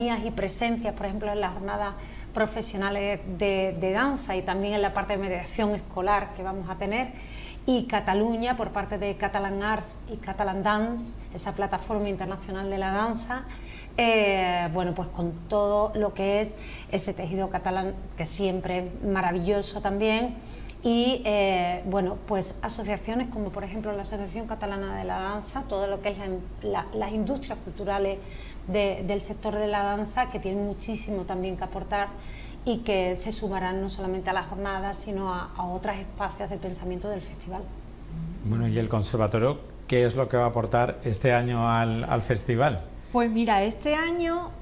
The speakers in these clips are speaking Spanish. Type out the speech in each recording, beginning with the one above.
y presencias, por ejemplo, en las jornadas profesionales de danza y también en la parte de mediación escolar que vamos a tener, y Cataluña por parte de Catalan Arts y Catalan Dance, esa plataforma internacional de la danza, bueno, pues con todo lo que es ese tejido catalán, que siempre es maravilloso también, y bueno, pues asociaciones como por ejemplo la Asociación Catalana de la Danza, todo lo que es las industrias culturales del sector de la danza, que tienen muchísimo también que aportar y que se sumarán no solamente a las jornadas, sino a otros espacios del pensamiento del festival. Bueno, ¿y el conservatorio qué es lo que va a aportar este año al festival? Pues mira, este año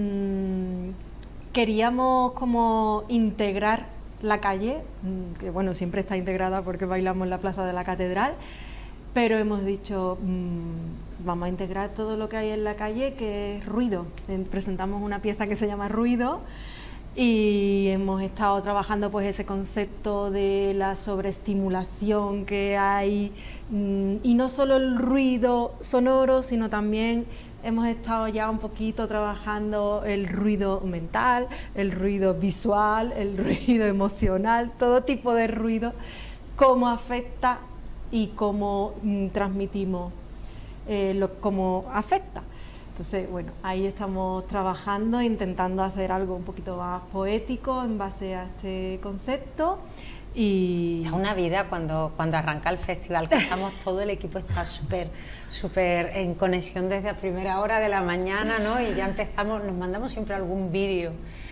queríamos como integrar la calle, que bueno, siempre está integrada porque bailamos en la Plaza de la Catedral, pero hemos dicho, vamos a integrar todo lo que hay en la calle, que es ruido. Presentamos una pieza que se llama Ruido y hemos estado trabajando pues ese concepto de la sobreestimulación que hay, y no solo el ruido sonoro, sino también hemos estado ya un poquito trabajando el ruido mental, el ruido visual, el ruido emocional, todo tipo de ruido, cómo afecta y cómo transmitimos cómo afecta. Entonces, bueno, ahí estamos trabajando, intentando hacer algo un poquito más poético en base a este concepto. Y da una vida cuando arranca el festival, que estamos, todo el equipo está súper en conexión desde la primera hora de la mañana, ¿no? Y ya empezamos, nos mandamos siempre algún vídeo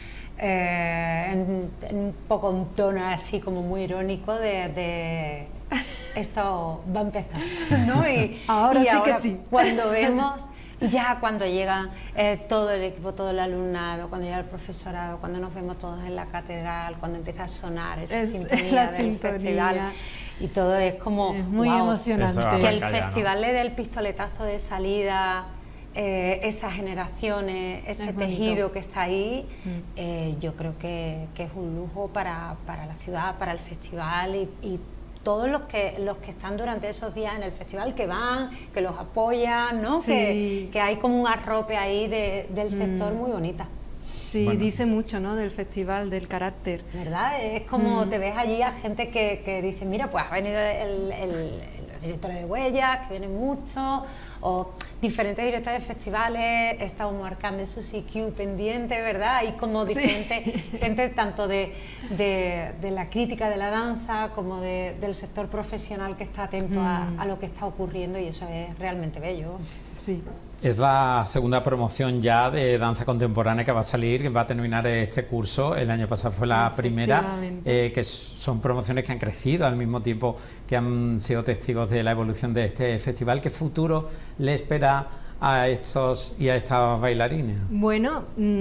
en un poco un tono así como muy irónico de esto va a empezar, ¿no? Y ahora sí ahora, que sí. Cuando vemos, ya cuando llega todo el equipo, todo el alumnado, cuando llega el profesorado, cuando nos vemos todos en la catedral, cuando empieza a sonar esa sintonía del festival, y todo es como es muy wow, emocionante. Que el festival le dé el pistoletazo de salida, esas generaciones, ese tejido que está ahí, yo creo que es un lujo para la ciudad, para el festival y todos los que están durante esos días en el festival, que van, que los apoyan, ¿no? Sí. Que hay como un arrope ahí del sector muy bonita. Sí, bueno, dice mucho, ¿no? Del festival, del carácter. ¿Verdad? Es como te ves allí a gente que dice, mira, pues ha venido los directores de huellas, que vienen mucho, o diferentes directores de festivales, está Omar Marcán de Susi Q pendiente, ¿verdad? Hay como diferente gente tanto de la crítica de la danza como del sector profesional que está atento a lo que está ocurriendo, y eso es realmente bello. Sí. Es la segunda promoción ya de danza contemporánea que va a salir, que va a terminar este curso. El año pasado fue la primera, que son promociones que han crecido al mismo tiempo que han sido testigos de la evolución de este festival. ¿Qué futuro le espera a estos y a estas bailarines? Bueno,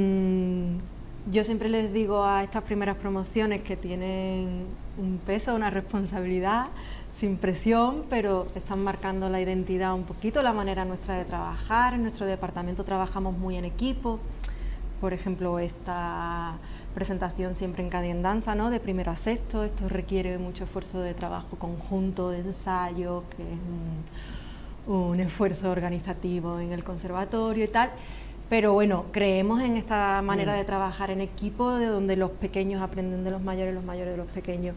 yo siempre les digo a estas primeras promociones que tienen un peso, una responsabilidad, sin presión, pero están marcando la identidad un poquito, la manera nuestra de trabajar. En nuestro departamento trabajamos muy en equipo. Por ejemplo, esta presentación siempre en Cádiz en Danza, ¿no? De primero a sexto, esto requiere mucho esfuerzo de trabajo conjunto, de ensayo, que es un esfuerzo organizativo en el conservatorio y tal. Pero bueno, creemos en esta manera de trabajar en equipo, de donde los pequeños aprenden de los mayores de los pequeños.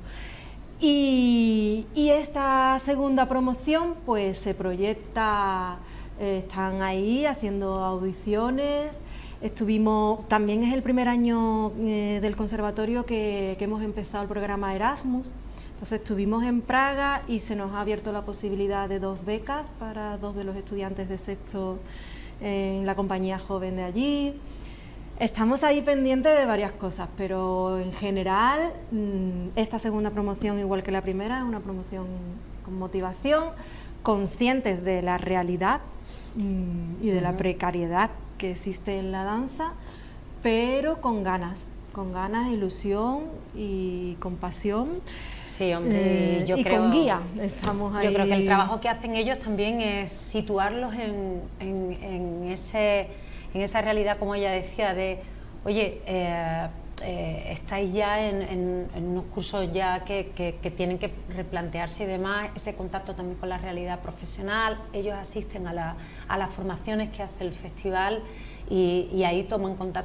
Y esta segunda promoción pues se proyecta, están ahí haciendo audiciones. También es el primer año del conservatorio que hemos empezado el programa Erasmus. Entonces estuvimos en Praga y se nos ha abierto la posibilidad de 2 becas para 2 de los estudiantes de sexto en la compañía joven de allí. Estamos ahí pendientes de varias cosas, pero en general esta segunda promoción, igual que la primera, es una promoción con motivación, conscientes de la realidad y de la precariedad que existe en la danza, pero con ganas, ilusión y con pasión. Sí, hombre, yo creo, con guía. Estamos ahí. Yo creo que el trabajo que hacen ellos también es situarlos en esa realidad, como ella decía, de, oye, estáis ya en unos cursos ya que tienen que replantearse y demás, ese contacto también con la realidad profesional. Ellos asisten a las formaciones que hace el festival y ahí toman contacto